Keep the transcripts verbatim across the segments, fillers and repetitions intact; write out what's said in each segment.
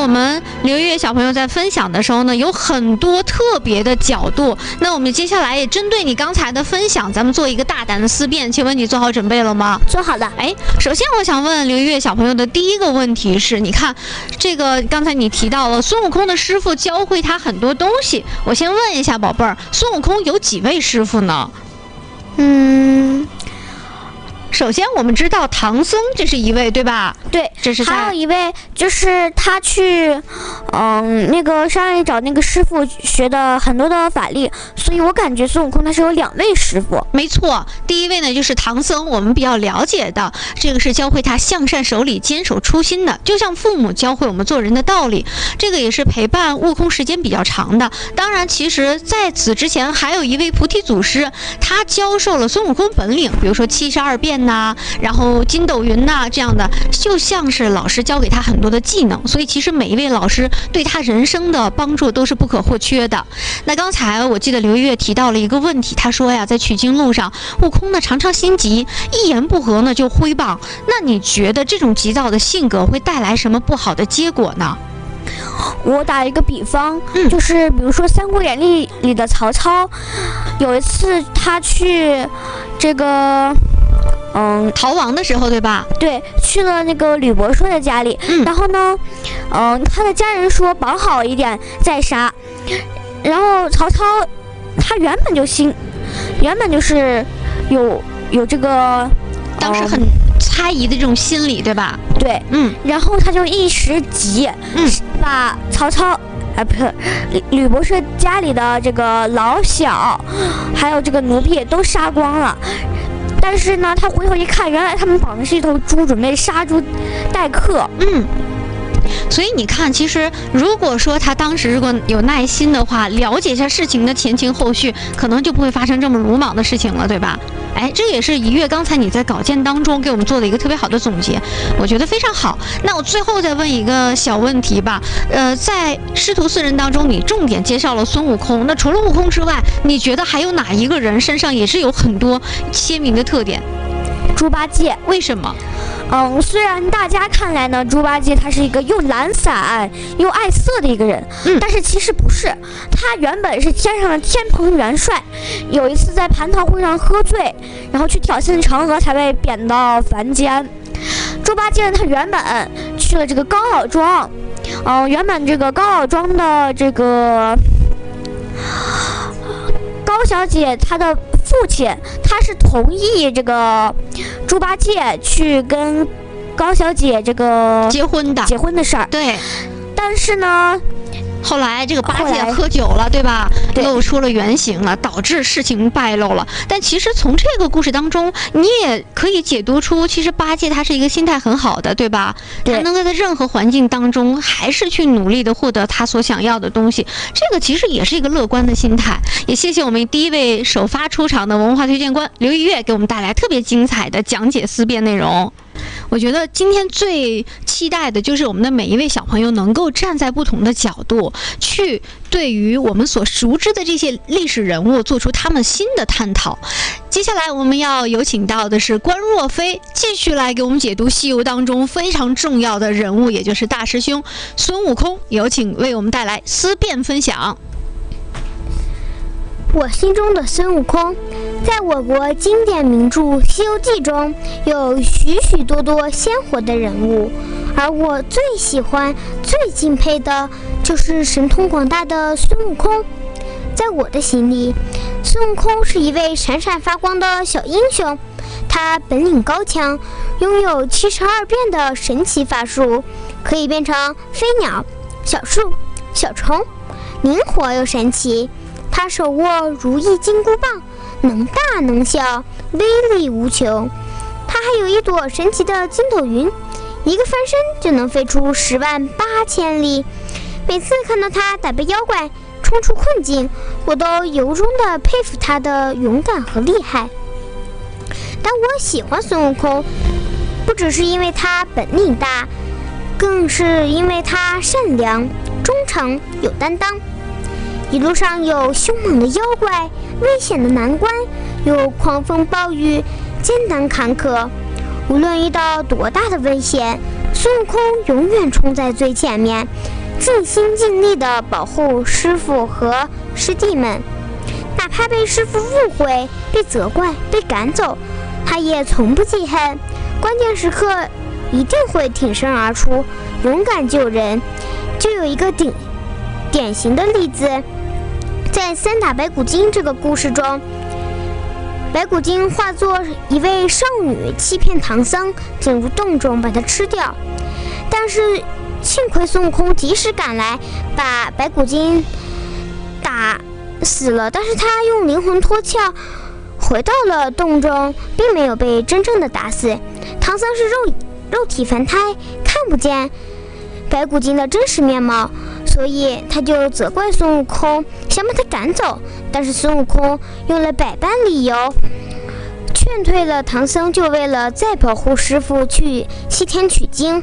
我们刘月小朋友在分享的时候呢，有很多特别的角度。那我们接下来也针对你刚才的分享，咱们做一个大胆的思辨。请问你做好准备了吗？ 做好了。 哎，首先我想问刘月小朋友的第一个问题是，你看这个刚才你提到了孙悟空的师傅教会他很多东西，我先问一下宝贝儿，孙悟空有几位师傅呢？ 嗯。 首先，我们知道唐僧这是一位，对吧？ 对， 这是还有一位，就是他去，嗯，那个山里找那个师傅学的很多的法力，所以我感觉孙悟空他是有两位师傅。 没错，第一位呢就是唐僧，我们比较了解的，这个是教会他向善守礼、坚守初心的，就像父母教会我们做人的道理。这个也是陪伴悟空时间比较长的。当然，其实在此之前还有一位菩提祖师，他教授了孙悟空本领，比如说七十二变呐，然后筋斗云呐，这样的，就像是老师教给他很多的技能，所以其实每一位老师对他人生的帮助都是不可或缺的。那刚才我记得刘月提到了一个问题，他说呀，在取经路上，悟空呢常常心急，一言不合呢就挥棒。那你觉得这种急躁的性格会带来什么不好的结果呢？ 我打一个比方， 嗯、 就是比如说《三国演义》里的曹操，有一次他去这个。嗯， 逃亡的时候，对吧？ 对，去了那个吕伯奢的家里， 嗯、 然后呢，嗯，他的家人说绑好一点再杀，然后曹操他原本就心，原本就是有有这个当时很猜疑的这种心理，对吧？ 对， 嗯， 然后他就一时急， 嗯， 把曹操。啊，不是，吕伯奢家里的这个老小，还有这个奴婢都杀光了。但是呢，他回头一看，原来他们绑的是一头猪，准备杀猪待客。 嗯。所以你看，其实如果说他当时如果有耐心的话，了解一下事情的前情后续，可能就不会发生这么鲁莽的事情了，对吧？哎，这也是一月刚才你在稿件当中给我们做的一个特别好的总结，我觉得非常好。那我最后再问一个小问题吧，呃，在师徒四人当中，你重点介绍了孙悟空，那除了悟空之外，你觉得还有哪一个人身上也是有很多鲜明的特点？ 猪八戒。 为什么？ 嗯，虽然大家看来呢，猪八戒他是一个又懒散又爱色的一个人， 嗯， 但是其实不是，他原本是天上的天蓬元帅，有一次在蟠桃会上喝醉，然后去挑衅嫦娥，才被贬到凡间。猪八戒他原本去了这个高老庄，嗯，原本这个高老庄的这个高小姐她的父亲他是同意这个猪八戒去跟高小姐这个结婚的结婚的事儿。 对， 但是呢， 后来这个八戒喝酒了，对吧？ 对， 露出了原形了，导致事情败露了。但其实从这个故事当中，你也可以解读出，其实八戒他是一个心态很好的，对吧？ 对， 他能够在任何环境当中，还是去努力的获得他所想要的东西。这个其实也是一个乐观的心态。也谢谢我们第一位首发出场的文化推荐官刘一月，给我们带来特别精彩的讲解思辨内容。我觉得今天最期待的就是我们的每一位小朋友能够站在不同的角度，去对于我们所熟知的这些历史人物做出他们新的探讨。接下来我们要有请到的是关若飞，继续来给我们解读西游当中非常重要的人物，也就是大师兄孙悟空。有请为我们带来思辨分享。 我心中的孙悟空，在我国经典名著《西游记》中有许许多多鲜活的人物，而我最喜欢、最敬佩的就是神通广大的孙悟空。在我的心里，孙悟空是一位闪闪发光的小英雄，他本领高强，拥有七十二变的神奇法术，可以变成飞鸟、小树、小虫，灵活又神奇。他手握如意金箍棒，能大能小，威力无穷。他还有一朵神奇的筋斗云，一个翻身就能飞出十万八千里。每次看到他打败妖怪，冲出困境，我都由衷地佩服他的勇敢和厉害。但我喜欢孙悟空，不只是因为他本领大，更是因为他善良、忠诚、有担当。一路上有凶猛的妖怪，危险的难关，有狂风暴雨，艰难坎坷。无论遇到多大的危险， 孙悟空永远冲在最前面，尽心尽力地保护师傅和师弟们，哪怕被师傅误会、被责怪、被赶走，他也从不记恨。关键时刻一定会挺身而出，勇敢救人。就有一个典典型的例子，在三打白骨精这个故事中，白骨精化作一位少女，欺骗唐僧进入洞中把他吃掉，但是幸亏孙悟空及时赶来，把白骨精打死了，但是他用灵魂脱壳回到了洞中，并没有被真正的打死。唐僧是肉肉体凡胎，看不见白骨精的真实面貌，所以他就责怪孙悟空，想把他赶走。但是孙悟空用了百般理由劝退了唐僧，就为了再保护师傅去西天取经。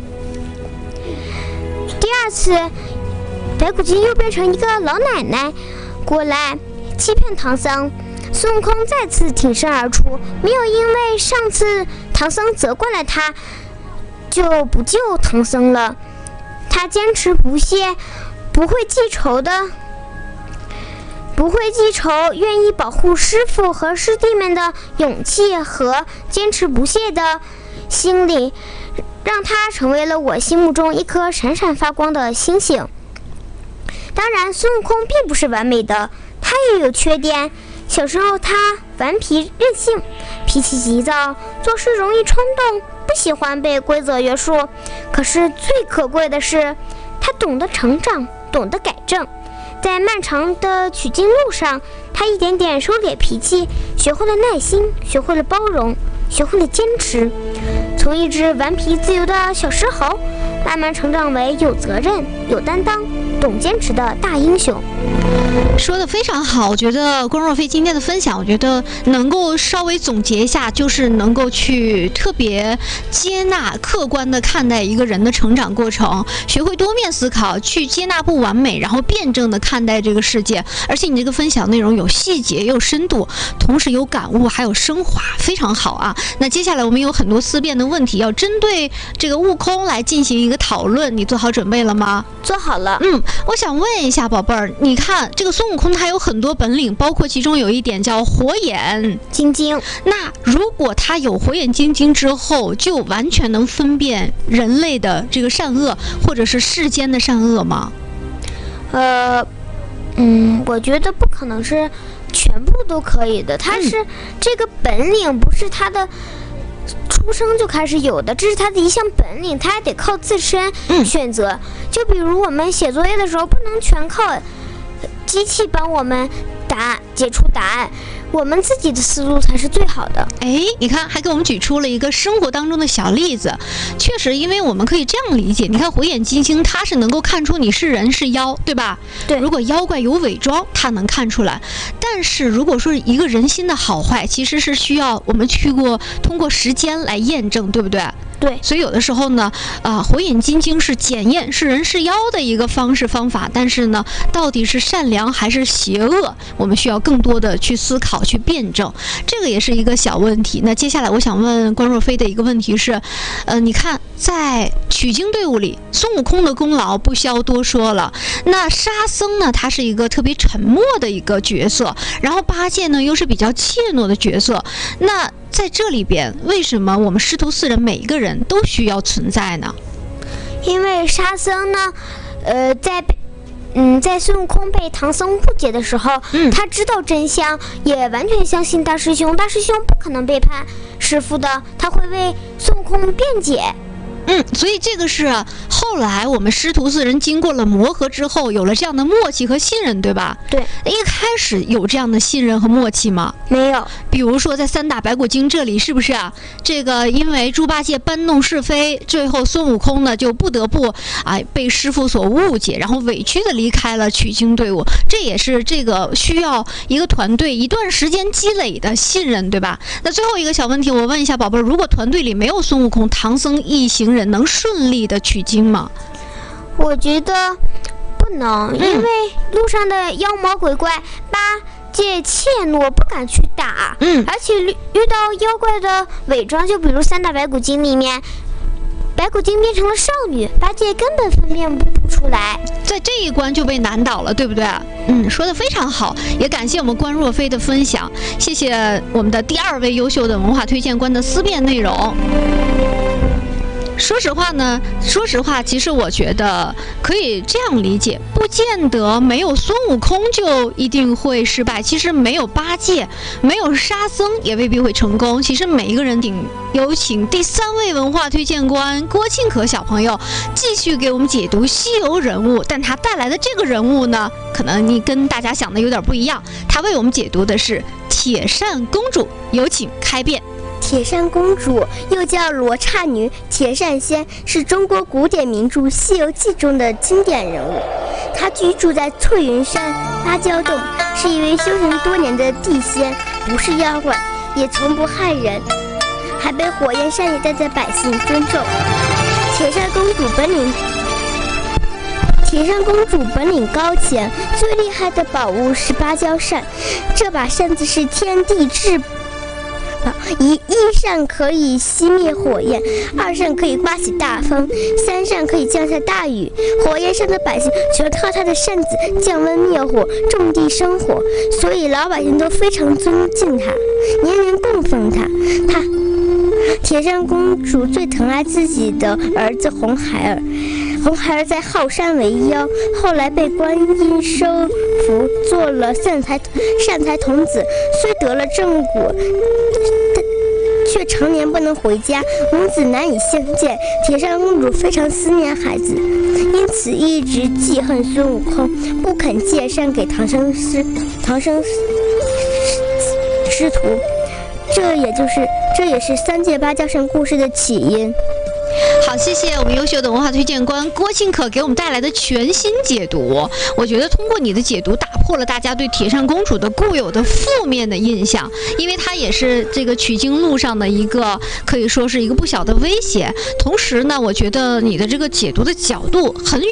第二次，白骨精又变成一个老奶奶过来欺骗唐僧，孙悟空再次挺身而出，没有因为上次唐僧责怪了他就不救唐僧了，他坚持不懈，不会记仇的不会记仇，愿意保护师傅和师弟们的勇气和坚持不懈的心理，让他成为了我心目中一颗闪闪发光的星星。当然，孙悟空并不是完美的，他也有缺点。小时候他顽皮任性，脾气急躁，做事容易冲动，不喜欢被规则约束。可是最可贵的是，他懂得成长，懂得改正。在漫长的取经路上，他一点点收敛脾气，学会了耐心，学会了包容，学会了坚持。从一只顽皮自由的小狮猴，慢慢成长为有责任、有担当、懂坚持的大英雄。 说的非常好，我觉得关若飞今天的分享，我觉得能够稍微总结一下，就是能够去特别接纳、客观的看待一个人的成长过程，学会多面思考，去接纳不完美，然后辩证的看待这个世界。而且你这个分享内容有细节，也有深度，同时有感悟，还有升华，非常好啊。那接下来我们有很多思辨的问题，要针对这个悟空来进行一个讨论，你做好准备了吗？ 做好了。 嗯，我想问一下宝贝儿，你看这个孙悟空他有很多本领，包括其中有一点叫火眼金睛。 那如果他有火眼金睛之后，就完全能分辨人类的这个善恶，或者是世间的善恶吗？ 呃，嗯，我觉得不可能是全部都可以的。他是、嗯、这个本领不是他的出生就开始有的，这是他的一项本领，他还得靠自身选择、嗯、就比如我们写作业的时候，不能全靠机器帮我们答解出答案，我们自己的思路才是最好的。 哎，你看还给我们举出了一个生活当中的小例子，确实，因为我们可以这样理解，你看火眼金睛，它是能够看出你是人是妖，对吧？ 对。 如果妖怪有伪装，它能看出来。但是如果说一个人心的好坏，其实是需要我们去过通过时间来验证，对不对？ 对。 所以有的时候呢，啊、呃，火眼金睛是检验是人是妖的一个方式方法，但是呢，到底是善良还是邪恶，我们需要更多的去思考、去辩证，这个也是一个小问题。那接下来我想问关若飞的一个问题是，呃，你看在取经队伍里，孙悟空的功劳不需要多说了。那沙僧呢，他是一个特别沉默的一个角色，然后八戒呢又是比较怯懦的角色。那在这里边，为什么我们师徒四人每一个人都需要存在呢？ 因为沙僧呢，呃，在嗯，在孙悟空被唐僧误解的时候，嗯，他知道真相，也完全相信大师兄，大师兄不可能背叛师父的，他会为孙悟空辩解。 嗯，所以这个是后来我们师徒四人经过了磨合之后，有了这样的默契和信任，对吧？ 对。 一开始有这样的信任和默契吗？ 没有。 比如说在三打白骨精这里，是不是啊？这个因为猪八戒搬弄是非，最后孙悟空呢就不得不啊被师父所误解，然后委屈的离开了取经队伍。这也是这个需要一个团队一段时间积累的信任，对吧？那最后一个小问题，我问一下宝贝儿，如果团队里没有孙悟空、唐僧一行人，能顺利的取经吗？ 我觉得不能，因为路上的妖魔鬼怪，八戒怯懦不敢去打，嗯，而且遇到妖怪的伪装，就比如三打白骨精里面， 白骨精变成了少女，八戒根本分辨不出来。 在这一关就被难倒了，对不对？嗯，说得非常好，也感谢我们关若飞的分享，谢谢我们的第二位优秀的文化推荐官的思辨内容。说实话呢，说实话，其实我觉得可以这样理解，不见得没有孙悟空就一定会失败。其实没有八戒，没有沙僧也未必会成功。其实每一个人顶，有请第三位文化推荐官郭庆可小朋友继续给我们解读西游人物，但他带来的这个人物呢，可能你跟大家想的有点不一样。他为我们解读的是铁扇公主，有请开辩。 铁扇公主又叫罗刹女、铁扇仙，是中国古典名著《西游记》中的经典人物。她居住在翠云山芭蕉洞，是一位修行多年的地仙，不是妖怪，也从不害人，还被火焰山里带着百姓尊重。铁扇公主本领铁扇公主本领高强，最厉害的宝物是芭蕉扇，这把扇子是天地至宝。一一扇可以熄灭火焰，二扇可以刮起大风，三扇可以降下大雨。火焰山的百姓全靠他的扇子降温灭火、种地生火，所以老百姓都非常尊敬他，年年供奉他。他铁扇公主最疼爱自己的儿子红孩儿。红孩儿在浩山为妖，后来被观音收服，做了善财善财童子，虽得了正果，却常年不能回家，母子难以相见。铁扇公主非常思念孩子，因此一直记恨孙悟空，不肯借扇给唐僧师唐僧师徒。这也就是这也是三借芭蕉扇故事的起因。 好，谢谢我们优秀的文化推荐官郭庆可给我们带来的全新解读。我觉得通过你的解读，打破了大家对铁扇公主的固有的负面的印象，因为她也是这个取经路上的一个可以说是一个不小的威胁。同时呢，我觉得你的这个解读的角度很